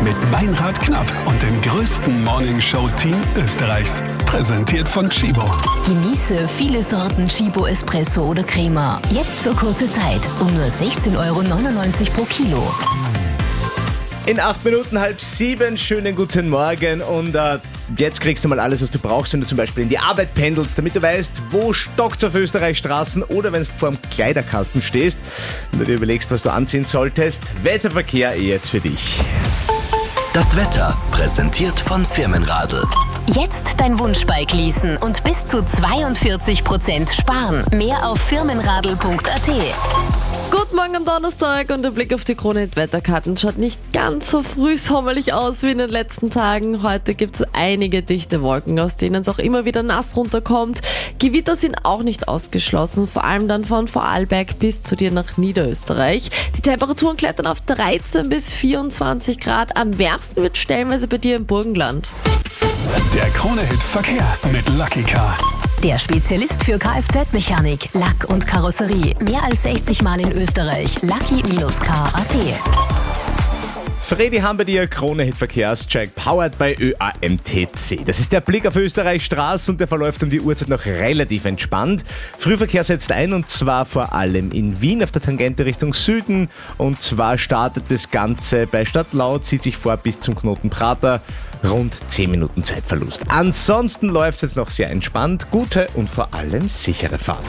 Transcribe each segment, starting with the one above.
mit Meinrad Knapp und dem größten Morningshow-Team Österreichs. Präsentiert von Chibo. Genieße viele Sorten Chibo Espresso oder Crema. Jetzt für kurze Zeit um nur 16,99 € pro Kilo. In 8 Minuten 6:30, schönen guten Morgen und jetzt kriegst du mal alles, was du brauchst, wenn du zum Beispiel in die Arbeit pendelst, damit du weißt, wo stockt's auf Österreichs Straßen oder wenn du vor dem Kleiderkasten stehst und du dir überlegst, was du anziehen solltest. Wetterverkehr jetzt für dich. Das Wetter präsentiert von Firmenradl. Jetzt dein Wunschbike leasen und bis zu 42% sparen. Mehr auf firmenradl.at. Guten Morgen am Donnerstag und der Blick auf die Krone-Wetterkarten schaut nicht ganz so früh sommerlich aus wie in den letzten Tagen. Heute gibt es einige dichte Wolken, aus denen es auch immer wieder nass runterkommt. Gewitter sind auch nicht ausgeschlossen, vor allem dann von Vorarlberg bis zu dir nach Niederösterreich. Die Temperaturen klettern auf 13 bis 24 Grad. Am wärmsten wird stellenweise bei dir im Burgenland. Der Krone-Hit Verkehr mit Lucky Car. Der Spezialist für Kfz-Mechanik, Lack und Karosserie. Mehr als 60 Mal in Österreich. Lucky-car.at. Fredi haben bei dir Krone-Hit Verkehrscheck, powered by ÖAMTC. Das ist der Blick auf Österreichs Straßen und der verläuft um die Uhrzeit noch relativ entspannt. Frühverkehr setzt ein und zwar vor allem in Wien auf der Tangente Richtung Süden. Und zwar startet das Ganze bei Stadtlau, zieht sich vor bis zum Knoten Prater. Rund 10 Minuten Zeitverlust. Ansonsten läuft es jetzt noch sehr entspannt. Gute und vor allem sichere Fahrt.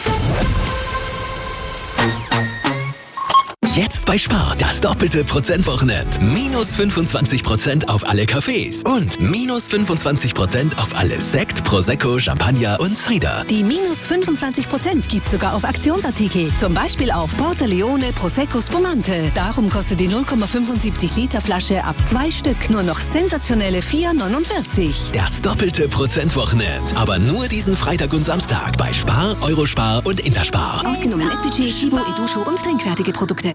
Jetzt bei Spar, das doppelte Prozentwochenend. Minus 25% auf alle Cafés und minus 25% auf alles Sekt, Prosecco, Champagner und Cider. Die minus 25% gibt sogar auf Aktionsartikel. Zum Beispiel auf Porto Leone Prosecco Spumante. Darum kostet die 0,75 Liter Flasche ab 2 Stück nur noch sensationelle 4,49. Das doppelte Prozentwochenend. Aber nur diesen Freitag und Samstag bei Spar, Eurospar und Interspar. Ausgenommen SPG, Chibo, Edusho und trinkfertige Produkte.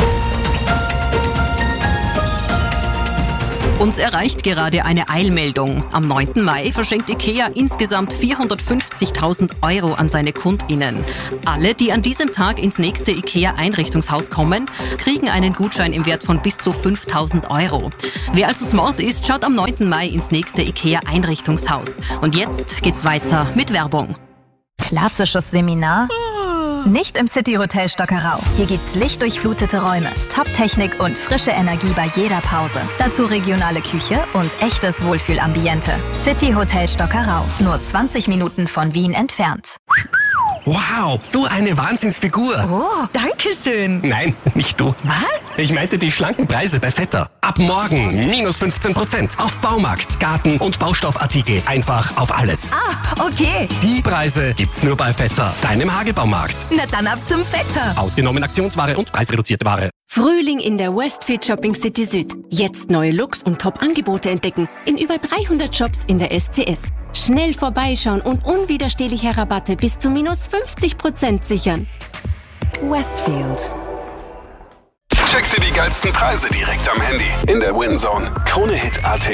Uns erreicht gerade eine Eilmeldung. Am 9. Mai verschenkt IKEA insgesamt 450.000 € an seine KundInnen. Alle, die an diesem Tag ins nächste IKEA-Einrichtungshaus kommen, kriegen einen Gutschein im Wert von bis zu 5.000 €. Wer also smart ist, schaut am 9. Mai ins nächste IKEA-Einrichtungshaus. Und jetzt geht's weiter mit Werbung. Klassisches Seminar? Nicht im City Hotel Stockerau. Hier gibt's lichtdurchflutete Räume, Top-Technik und frische Energie bei jeder Pause. Dazu regionale Küche und echtes Wohlfühlambiente. City Hotel Stockerau. Nur 20 Minuten von Wien entfernt. Wow, so eine Wahnsinnsfigur. Oh, danke schön. Nein, nicht du. Was? Ich meinte die schlanken Preise bei Vetter. Ab morgen minus 15% auf Baumarkt, Garten- und Baustoffartikel. Einfach auf alles. Ah, okay. Die Preise gibt's nur bei Vetter, deinem Hagebaumarkt. Na dann ab zum Vetter. Ausgenommen Aktionsware und preisreduzierte Ware. Frühling in der Westfield Shopping City Süd. Jetzt neue Looks und Top-Angebote entdecken. In über 300 Shops in der SCS. Schnell vorbeischauen und unwiderstehliche Rabatte bis zu minus 50% sichern. Westfield. Check dir die geilsten Preise direkt am Handy. In der WinZone. Krone-Hit.at.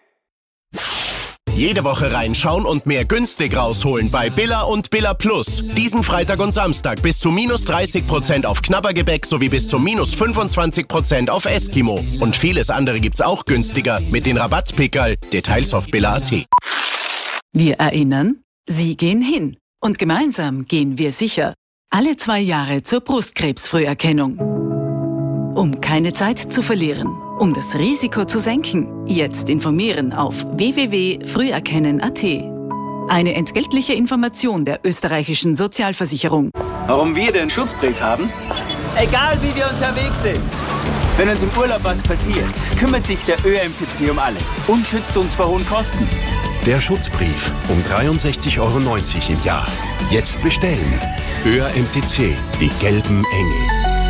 Jede Woche reinschauen und mehr günstig rausholen bei Billa und Billa Plus. Diesen Freitag und Samstag bis zu minus 30% auf Knabbergebäck sowie bis zu minus 25% auf Eskimo. Und vieles andere gibt's auch günstiger mit den Rabattpickerl. Details auf Billa.at. Wir erinnern, Sie gehen hin. Und gemeinsam gehen wir sicher. Alle 2 Jahre zur Brustkrebsfrüherkennung. Um keine Zeit zu verlieren, um das Risiko zu senken, jetzt informieren auf www.früherkennen.at. Eine entgeltliche Information der österreichischen Sozialversicherung. Warum wir den Schutzbrief haben? Egal wie wir unterwegs sind. Wenn uns im Urlaub was passiert, kümmert sich der ÖAMTC um alles und schützt uns vor hohen Kosten. Der Schutzbrief um 63,90 € im Jahr. Jetzt bestellen. ÖAMTC, die gelben Engel.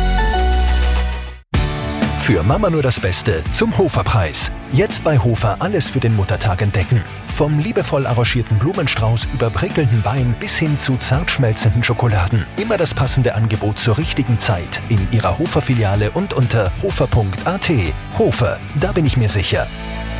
Für Mama nur das Beste zum Hofer-Preis. Jetzt bei Hofer alles für den Muttertag entdecken. Vom liebevoll arrangierten Blumenstrauß über prickelnden Wein bis hin zu zart schmelzenden Schokoladen. Immer das passende Angebot zur richtigen Zeit in Ihrer Hofer-Filiale und unter hofer.at. Hofer, da bin ich mir sicher.